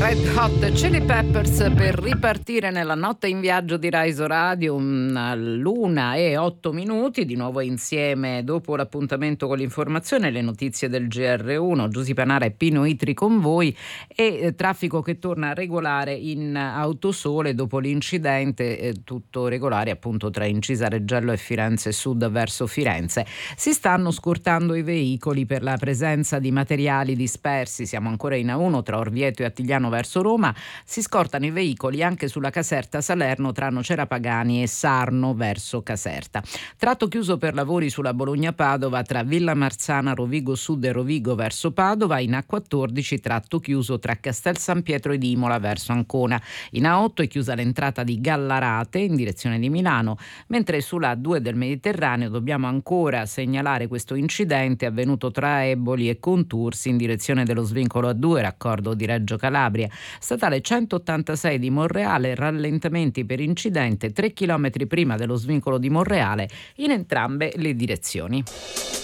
Red Hot Chili Peppers per ripartire nella notte in viaggio di Rai Radio, l'1:08, di nuovo insieme dopo l'appuntamento con l'informazione, le notizie del GR1, Giusy Panara e Pino Itri con voi, e traffico che torna regolare in Autosole dopo l'incidente, tutto regolare appunto tra Incisa Reggello e Firenze Sud verso Firenze. Si stanno scortando i veicoli per la presenza di materiali dispersi, siamo ancora in A1 tra Orvieto e Attigliano verso Roma, si scortano i veicoli anche sulla Caserta Salerno tra Nocera Pagani e Sarno verso Caserta. Tratto chiuso per lavori sulla Bologna-Padova tra Villa Marzana, Rovigo Sud e Rovigo verso Padova. In A14 tratto chiuso tra Castel San Pietro ed Imola verso Ancona. In A8 è chiusa l'entrata di Gallarate in direzione di Milano, mentre sulla A2 del Mediterraneo dobbiamo ancora segnalare questo incidente avvenuto tra Eboli e Contursi in direzione dello svincolo A2, raccordo di Reggio Calabria. Statale 186 di Monreale, rallentamenti per incidente 3 km prima dello svincolo di Monreale in entrambe le direzioni.